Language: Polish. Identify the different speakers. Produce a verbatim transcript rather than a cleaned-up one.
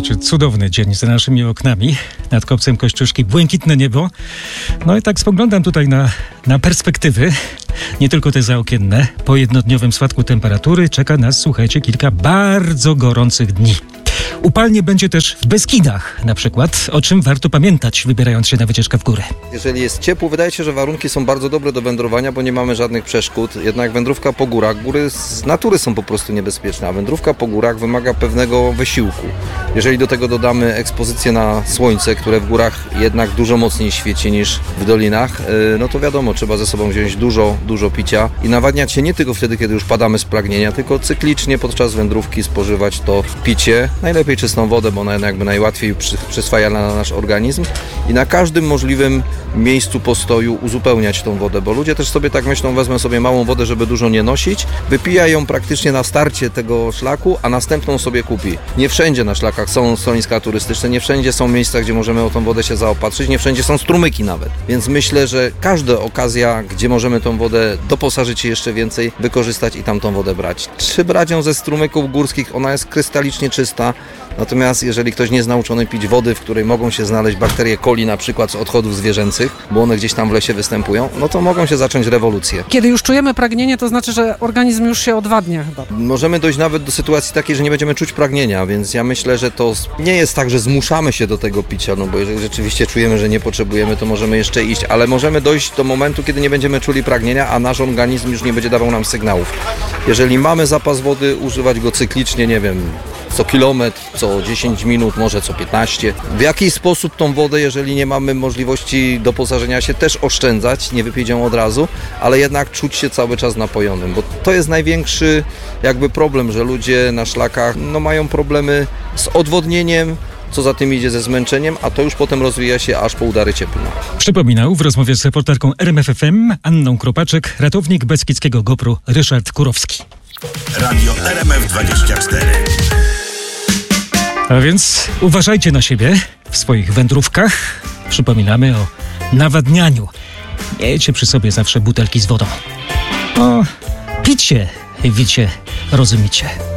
Speaker 1: Słuchajcie, cudowny dzień za naszymi oknami, nad kopcem Kościuszki, błękitne niebo. No i tak spoglądam tutaj na, na perspektywy, nie tylko te zaokienne. Po jednodniowym spadku temperatury czeka nas, słuchajcie, kilka bardzo gorących dni. Upalnie będzie też w Beskidach na przykład, o czym warto pamiętać, wybierając się na wycieczkę w górę.
Speaker 2: Jeżeli jest ciepło, wydaje się, że warunki są bardzo dobre do wędrowania, bo nie mamy żadnych przeszkód. Jednak wędrówka po górach, góry z natury są po prostu niebezpieczne, a wędrówka po górach wymaga pewnego wysiłku. Jeżeli do tego dodamy ekspozycję na słońce, które w górach jednak dużo mocniej świeci niż w dolinach, no to wiadomo, trzeba ze sobą wziąć dużo, dużo picia i nawadniać się nie tylko wtedy, kiedy już padamy z pragnienia, tylko cyklicznie podczas wędrówki spożywać to picie. Najlepiej czystą wodę, bo ona jakby najłatwiej przyswaja na nasz organizm i na każdym możliwym miejscu postoju uzupełniać tą wodę, bo ludzie też sobie tak myślą, wezmę sobie małą wodę, żeby dużo nie nosić, wypija ją praktycznie na starcie tego szlaku, a następną sobie kupi. Nie wszędzie na szlakach są schroniska turystyczne, nie wszędzie są miejsca, gdzie możemy o tą wodę się zaopatrzyć, nie wszędzie są strumyki nawet, więc myślę, że każda okazja, gdzie możemy tą wodę doposażyć się jeszcze więcej, wykorzystać i tam tą wodę brać. Czy brać ją ze strumyków górskich, ona jest krystalicznie czysta. Natomiast jeżeli ktoś nie jest nauczony pić wody, w której mogą się znaleźć bakterie coli na przykład z odchodów zwierzęcych, bo one gdzieś tam w lesie występują, no to mogą się zacząć rewolucje.
Speaker 3: Kiedy już czujemy pragnienie, to znaczy, że organizm już się odwadnia chyba.
Speaker 2: Możemy dojść nawet do sytuacji takiej, że nie będziemy czuć pragnienia, więc ja myślę, że to nie jest tak, że zmuszamy się do tego picia, no bo jeżeli rzeczywiście czujemy, że nie potrzebujemy, to możemy jeszcze iść, ale możemy dojść do momentu, kiedy nie będziemy czuli pragnienia, a nasz organizm już nie będzie dawał nam sygnałów. Jeżeli mamy zapas wody, używać go cyklicznie, nie wiem, co kilometr, co dziesięć minut, może co piętnaście. W jaki sposób tą wodę, jeżeli nie mamy możliwości doposażenia się, też oszczędzać, nie wypić ją od razu, ale jednak czuć się cały czas napojonym, bo to jest największy jakby problem, że ludzie na szlakach no, mają problemy z odwodnieniem, co za tym idzie ze zmęczeniem, a to już potem rozwija się aż po udary cieplne.
Speaker 1: Przypominał w rozmowie z reporterką R M F F M Anną Kropaczek ratownik beskidzkiego GoPru Ryszard Kurowski.
Speaker 4: Radio R M F dwadzieścia cztery.
Speaker 1: A więc uważajcie na siebie w swoich wędrówkach. Przypominamy o nawadnianiu. Miejcie przy sobie zawsze butelki z wodą. O, picie, wicie, rozumicie.